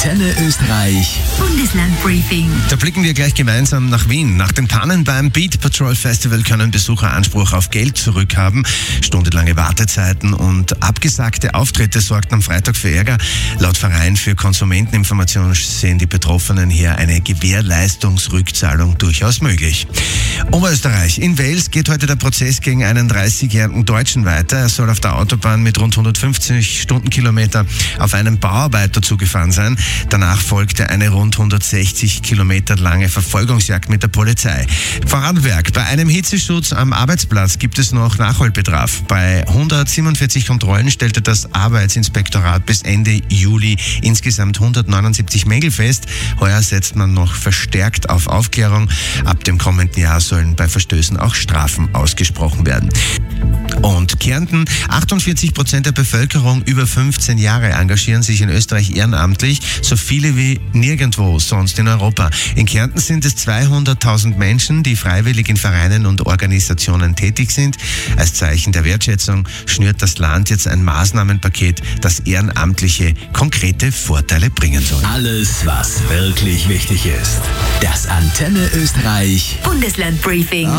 Antenne Österreich Bundeslandbriefing. Da blicken wir gleich gemeinsam nach Wien. Nach den Pannen beim Beat Patrol Festival können Besucher Anspruch auf Geld zurückhaben. Stundenlange Wartezeiten und abgesagte Auftritte sorgten am Freitag für Ärger. Laut Verein für Konsumenteninformation sehen die Betroffenen hier eine Gewährleistungsrückzahlung durchaus möglich. Oberösterreich. In Wales geht heute der Prozess gegen einen 30-jährigen Deutschen weiter. Er soll auf der Autobahn mit rund 150 Stundenkilometer auf einen Bauarbeiter zugefahren sein. Danach folgte eine rund 160 Kilometer lange Verfolgungsjagd mit der Polizei. Vorarlberg. Bei einem Hitzeschutz am Arbeitsplatz gibt es noch Nachholbedarf. Bei 147 Kontrollen stellte das Arbeitsinspektorat bis Ende Juli insgesamt 179 Mängel fest. Heuer setzt man noch verstärkt auf Aufklärung. Ab dem kommenden Jahr sollen bei Verstößen auch Strafen ausgesprochen werden. Und Kärnten, 48% der Bevölkerung über 15 Jahre engagieren sich in Österreich ehrenamtlich, so viele wie nirgendwo sonst in Europa. In Kärnten sind es 200.000 Menschen, die freiwillig in Vereinen und Organisationen tätig sind. Als Zeichen der Wertschätzung schnürt das Land jetzt ein Maßnahmenpaket, das Ehrenamtliche konkrete Vorteile bringen soll. Alles, was wirklich wichtig ist. Das Antenne Österreich Bundeslandbriefing.